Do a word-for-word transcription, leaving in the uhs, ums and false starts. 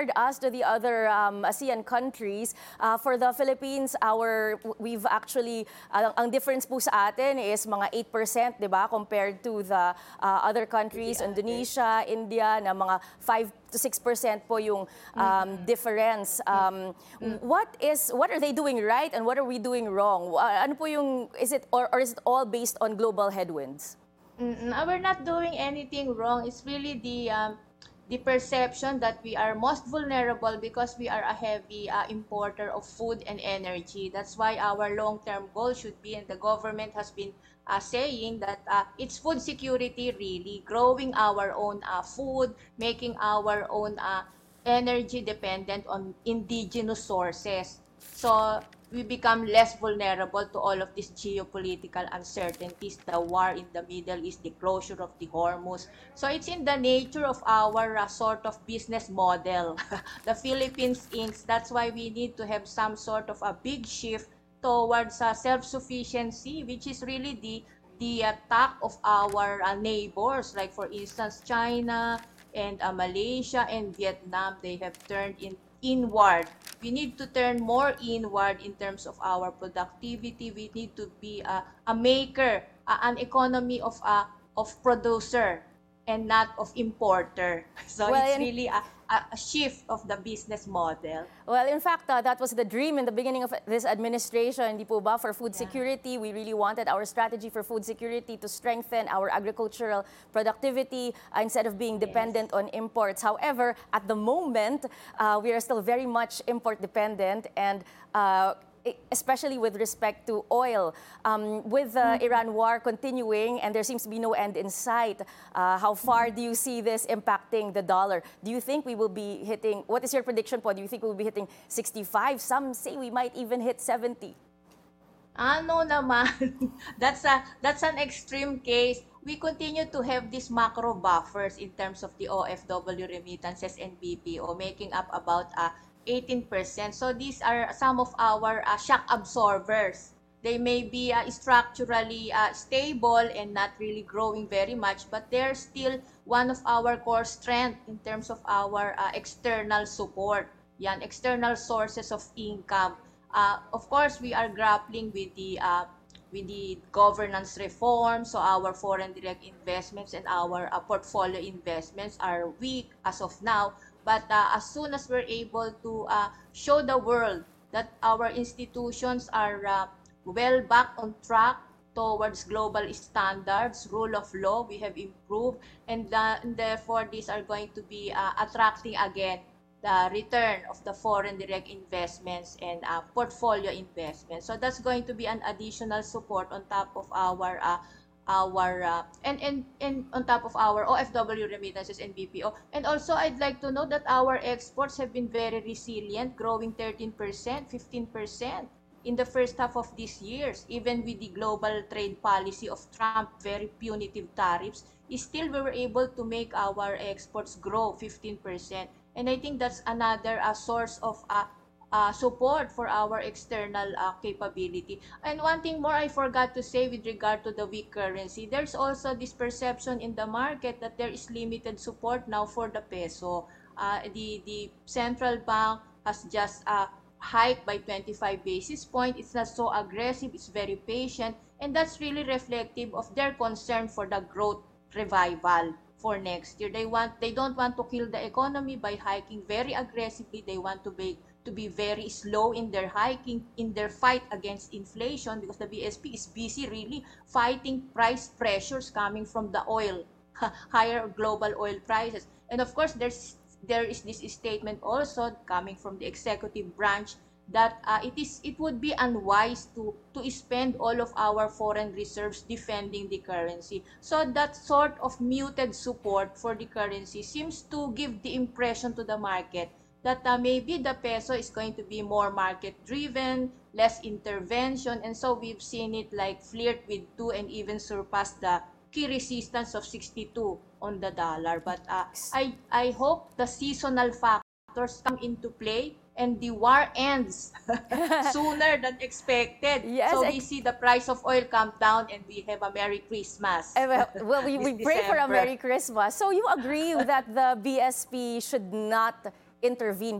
compared us to the other um, ASEAN countries, uh, for the Philippines, our we've actually, uh, ang difference po sa atin is mga eight percent, di ba, compared to the uh, other countries, Indonesia, India, na mga five to six percent po yung um, difference. Um, what is what are they doing right and what are we doing wrong? Uh, ano po yung, is it, or, or is it all based on global headwinds? Mm, uh, we're not doing anything wrong. It's really the um, the perception that we are most vulnerable because we are a heavy uh, importer of food and energy. That's why our long-term goal should be, and the government has been uh, saying that uh, it's food security, really, growing our own uh, food, making our own uh, energy dependent on indigenous sources. So we become less vulnerable to all of these geopolitical uncertainties, the war in the Middle East, the closure of the Hormuz. So it's in the nature of our uh, sort of business model, the Philippines Incorporated. That's why we need to have some sort of a big shift towards uh, self-sufficiency, which is really the the attack of our uh, neighbors, like for instance China and uh, Malaysia and Vietnam. They have turned in inward. We need to turn more inward in terms of our productivity. We need to be a, a maker, a, an economy of a of producer and not of importer. So Well, it's in, really a, a, a shift of the business model. Well, in fact, uh, that was the dream in the beginning of this administration, di po ba, for food Yeah. security. We really wanted our strategy for food security to strengthen our agricultural productivity uh, instead of being dependent Yes. on imports. However, at the moment, uh, we are still very much import dependent, and uh, e- especially with respect to oil. Um, with the Iran war continuing and there seems to be no end in sight, uh, how far do you see this impacting the dollar? Do you think we will be hitting, what is your prediction po? Do you think we will be hitting sixty-five? Some say we might even hit seventy. Ano naman, that's a that's an extreme case. We continue to have these macro buffers in terms of the O F W remittances and B P O, making up about uh, eighteen percent. So these are some of our uh, shock absorbers. They may be uh, structurally uh, stable and not really growing very much, but they're still one of our core strength in terms of our uh, external support. Yan, external sources of income. Uh, of course, we are grappling with the uh, with the governance reform. So our foreign direct investments and our uh, portfolio investments are weak as of now. But uh, as soon as we're able to uh, show the world that our institutions are uh, well back on track towards global standards, rule of law, we have improved, and, uh, and therefore these are going to be uh, attracting again the return of the foreign direct investments and uh, portfolio investments. So that's going to be an additional support on top of our uh, our uh, and, and and on top of our O F W remittances and B P O. And also I'd like to note that our exports have been very resilient, growing thirteen percent, fifteen percent in the first half of this year, even with the global trade policy of Trump, very punitive tariffs, still we were able to make our exports grow fifteen percent. And I think that's another uh, source of uh, uh, support for our external uh, capability. And one thing more I forgot to say with regard to the weak currency, there's also this perception in the market that there is limited support now for the peso. Uh, the, the central bank has just uh, hiked by twenty-five basis points. It's not so aggressive, it's very patient, and that's really reflective of their concern for the growth revival for next year. They want they don't want to kill the economy by hiking very aggressively. They want to be to be very slow in their hiking, in their fight against inflation, because the B S P is busy really fighting price pressures coming from the oil, higher global oil prices. And of course, there's there is this statement also coming from the executive branch that uh, it is it would be unwise to to spend all of our foreign reserves defending the currency. So that sort of muted support for the currency seems to give the impression to the market that uh, maybe the peso is going to be more market driven, less intervention, and so we've seen it like flirt with two and even surpass the key resistance of sixty-two on the dollar. But uh, I I hope the seasonal factors come into play and the war ends sooner than expected. Yes, So we ex- see the price of oil come down and we have a Merry Christmas. Eh, well, well, we, this we pray for a December. Merry Christmas. So you agree that the B S P should not intervene